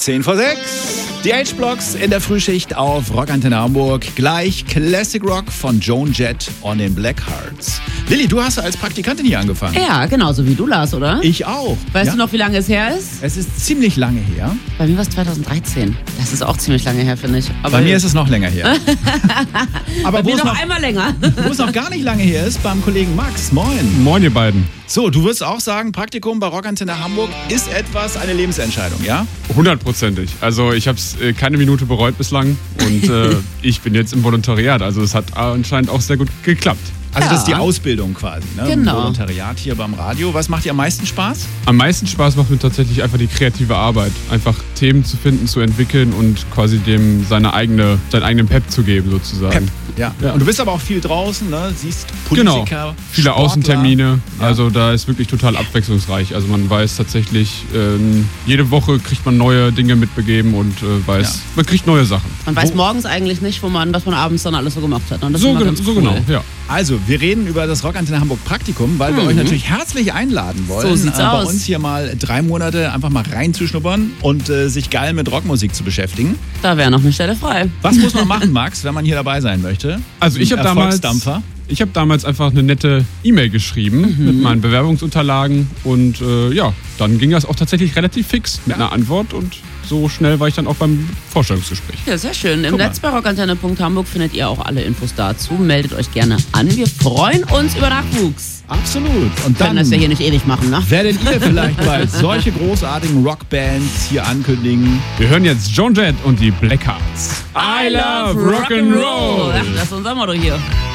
10 vor 6. Die H-Blocks in der Frühschicht auf Rockantenne Hamburg. Gleich Classic Rock von Joan Jett und den Blackhearts. Lilly, du hast als Praktikantin hier angefangen. Ja, genauso wie du, Lars, oder? Ich auch. Weißt du noch, wie lange es her ist? Es ist ziemlich lange her. Bei mir war es 2013. Das ist auch ziemlich lange her, finde ich. Aber bei mir ist es noch länger her. Aber bei mir noch einmal länger. Wo es noch gar nicht lange her ist, beim Kollegen Max. Moin. Moin, ihr beiden. So, du würdest auch sagen, Praktikum bei Rockantenne Hamburg ist eine Lebensentscheidung, ja? 100%. Also ich habe es keine Minute bereut bislang und ich bin jetzt im Volontariat. Also es hat anscheinend auch sehr gut geklappt. Also das ist die Ausbildung quasi, ne? Genau. Volontariat hier beim Radio. Was macht dir am meisten Spaß? Am meisten Spaß macht mir tatsächlich einfach die kreative Arbeit. Einfach Themen zu finden, zu entwickeln und quasi dem seinen eigenen Pep zu geben sozusagen. Ja. Und du bist aber auch viel draußen, ne? Siehst Politiker, genau. Viele Sportler. Außentermine. Ja. Also da ist wirklich total abwechslungsreich. Also man weiß tatsächlich, jede Woche kriegt man neue Dinge mitbegeben und man kriegt neue Sachen. Man weiß morgens eigentlich nicht, was man abends dann alles so gemacht hat. Und das ist immer ganz cool. Genau, ja. Also, wir reden über das Rockantenne Hamburg Praktikum, weil wir euch natürlich herzlich einladen wollen, So sieht's bei aus. uns hier mal 3 Monate einfach mal reinzuschnuppern und sich geil mit Rockmusik zu beschäftigen. Da wäre noch eine Stelle frei. Was muss man machen, Max, wenn man hier dabei sein möchte? Also ich habe damals einfach eine nette E-Mail geschrieben mit meinen Bewerbungsunterlagen und dann ging das auch tatsächlich relativ fix mit einer Antwort und so schnell war ich dann auch beim Vorstellungsgespräch. Ja, sehr schön. Im Netz bei rockantenne.hamburg findet ihr auch alle Infos dazu. Meldet euch gerne an. Wir freuen uns über Nachwuchs. Absolut. Und Können dann das ja hier nicht ewig machen, ne? werdet ihr vielleicht bald solche großartigen Rockbands hier ankündigen. Wir hören jetzt Joan Jett und die Blackhearts. I love Rock'n'Roll. Ach, das ist unser Motto hier.